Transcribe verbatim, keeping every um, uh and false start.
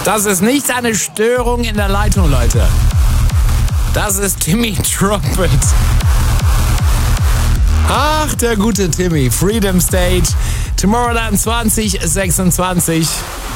Das ist nicht eine Störung in der Leitung, Leute. Das ist Timmy Trumpet. Ach, der gute Timmy. Freedom Stage. Tomorrowland zwanzig sechsundzwanzig.